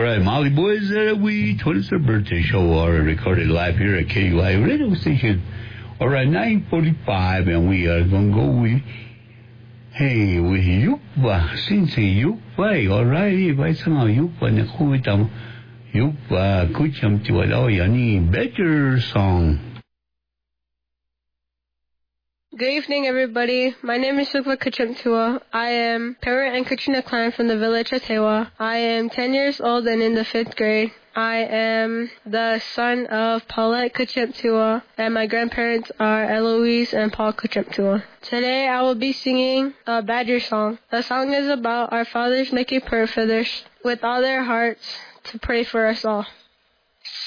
right, Molly Boys, we 20th birthday show recorded live here at KUI radio station. All right, 9:45, and we are going to go with Yupa, Sensei Yupa. All right, vai sang Yupa na kumitam Yupa kucham tiwala yani better song. Good evening, everybody. My name is Sukwa Kachemtua. I am parent and Katrina Clan from the village of Tewa. I am 10 years old and in the 5th grade. I am the son of Paulette Kachemtua, and my grandparents are Eloise and Paul Kachemtua. Today I will be singing a Badger song. The song is about our fathers making prayer for with all their hearts to pray for us all.